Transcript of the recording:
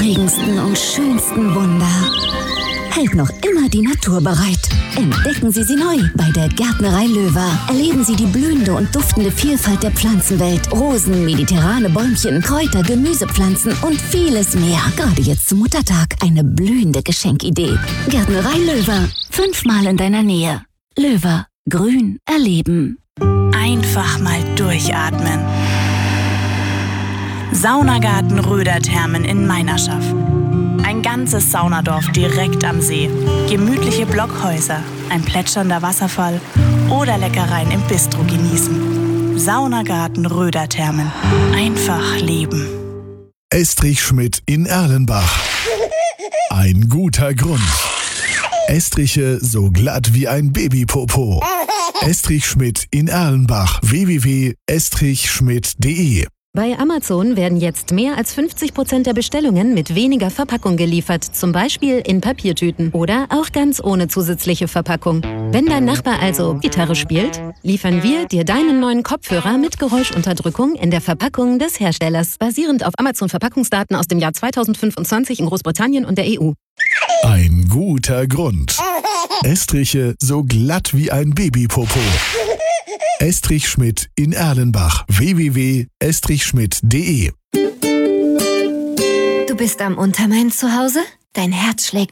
aufregendsten und schönsten Wunder hält noch immer die Natur bereit. Entdecken Sie sie neu bei der Gärtnerei Löwer. Erleben Sie die blühende und duftende Vielfalt der Pflanzenwelt. Rosen, mediterrane Bäumchen, Kräuter, Gemüsepflanzen und vieles mehr. Gerade jetzt zum Muttertag eine blühende Geschenkidee. Gärtnerei Löwer. 5-mal in deiner Nähe. Löwer. Grün erleben. Einfach mal durchatmen. Saunagarten Röderthermen in Meinerschaff. Ein ganzes Saunadorf direkt am See. Gemütliche Blockhäuser, ein plätschernder Wasserfall oder Leckereien im Bistro genießen. Saunagarten Röderthermen. Einfach leben. Estrich Schmidt in Erlenbach. Ein guter Grund. Estriche so glatt wie ein Babypopo. Estrich Schmidt in Erlenbach. www.estrichschmidt.de. Bei Amazon werden jetzt mehr als 50% der Bestellungen mit weniger Verpackung geliefert, zum Beispiel in Papiertüten oder auch ganz ohne zusätzliche Verpackung. Wenn dein Nachbar also Gitarre spielt, liefern wir dir deinen neuen Kopfhörer mit Geräuschunterdrückung in der Verpackung des Herstellers, basierend auf Amazon-Verpackungsdaten aus dem Jahr 2025 in Großbritannien und der EU. Ein guter Grund. Estriche so glatt wie ein Babypopo. Estrich Schmidt in Erlenbach. www.estrichschmidt.de. Du bist am Untermain zu Hause? Dein Herz schlägt